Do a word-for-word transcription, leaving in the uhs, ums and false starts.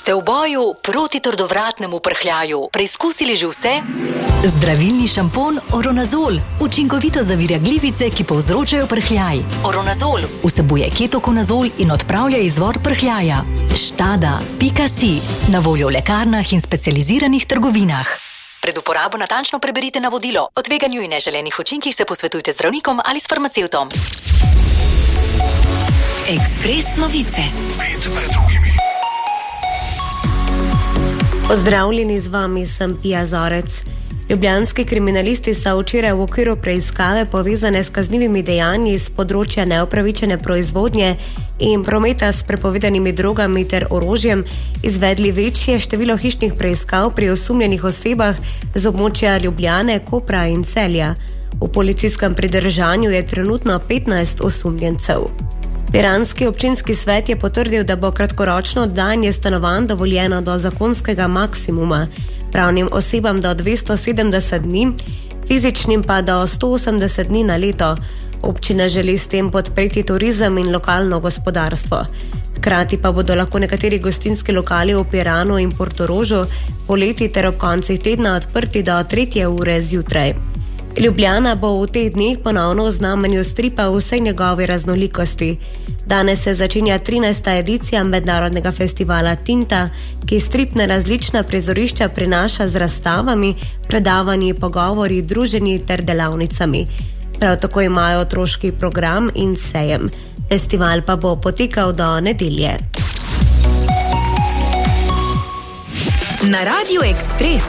Ste v boju proti trdovratnemu prhljaju preizkusili že vse? Zdravilni šampon Oronazol učinkovito zavirja glivice, ki povzročajo prhljaj. Oronazol vsebuje ketokonazol in odpravlja izvor prhljaja. Štada pika si, na voljo v lekarnah in specializiranih trgovinah. Pred uporabo natančno preberite navodilo. O tveganju in neželenih učinkih se posvetujte z zdravnikom ali s farmacevtom. Ekspres novice. Pet pred drugimi. Pozdravljeni, z vami sem Pija Zorec. Ljubljanski kriminalisti so včeraj v okviru preiskave povezane s kaznivimi dejanji z področja neupravičene proizvodnje in prometa s prepovedanimi drogami ter orožjem izvedli večje število hišnih preiskav pri osumljenih osebah z območja Ljubljane, Kopra in Celja. V policijskem pridržanju je trenutno petnajst osumljencev. Piranski občinski svet je potrdil, da bo kratkoročno oddajanje stanovanj dovoljeno do zakonskega maksimuma, pravnim osebam do dvesto sedemdeset dni, fizičnim pa do sto osemdeset dni na leto. Občina želi s tem podpreti turizem in lokalno gospodarstvo. Hkrati pa bodo lahko nekateri gostinski lokali v Piranu in Portorožu poleti ter ob koncih tedna odprti do tretje ure zjutraj. Ljubljana bo v teh dneh ponovno v znamenju stripa v vsej njegovi raznolikosti. Danes se začenja trinajsta edicija mednarodnega festivala Tinta, ki stripna različna prizorišča prinaša z razstavami, predavanji, pogovori, druženji ter delavnicami. Prav tako imajo otroški program in sejem. Festival pa bo potekal do nedelje. Na Radiu Ekspres